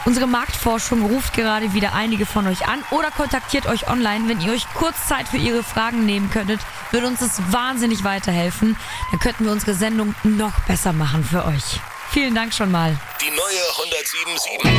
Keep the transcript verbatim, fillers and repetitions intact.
Unsere Marktforschung ruft gerade wieder einige von euch an oder kontaktiert euch online. Wenn ihr euch kurz Zeit für ihre Fragen nehmen könntet, würde uns das wahnsinnig weiterhelfen. Dann könnten wir unsere Sendung noch besser machen für euch. Vielen Dank schon mal. Die neue hundertsieben Komma sieben.